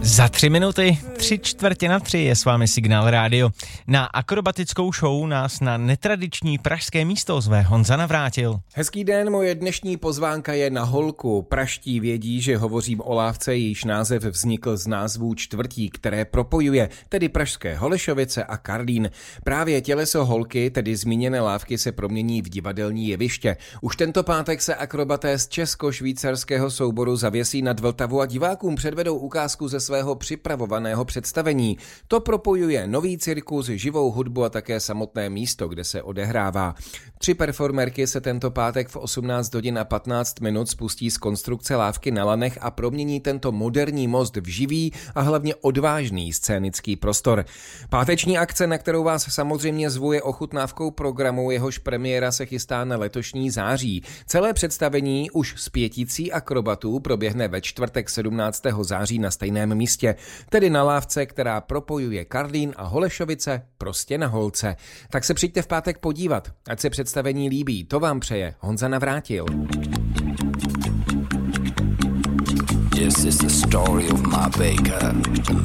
Za 3 minuty, 3:45 je s vámi Signál Rádio. Na akrobatickou show nás na netradiční pražské místo zve Honza Navrátil. Hezký den, moje dnešní pozvánka je na holku. Praští vědí, že hovořím o lávce, jejíž název vznikl z názvů čtvrtí, které propojuje, tedy pražské Holešovice a Karlín. Právě těleso holky, tedy zmíněné lávky, se promění v divadelní jeviště. Už tento pátek se akrobaté z česko-švýcarského souboru zavěsí nad Vltavu a divákům předvedou ukázku ze svého připravovaného představení. To propojuje nový cirkus, živou hudbu a také samotné místo, kde se odehrává. 3 performerky se tento pátek v 18 hodin a 15 minut spustí z konstrukce lávky na lanech a promění tento moderní most v živý a hlavně odvážný scénický prostor. Páteční akce, na kterou vás samozřejmě zvu, je ochutnávkou programu, jehož premiéra se chystá na letošní září. Celé představení už s 5 akrobatů proběhne ve čtvrtek 17. září na stejném místě, tedy na lávce, která propojuje Karlín a Holešovice prostě na holce. Tak se přijďte v pátek podívat, ať se představení líbí. To vám přeje Honza Navrátil. This is the story of my baker.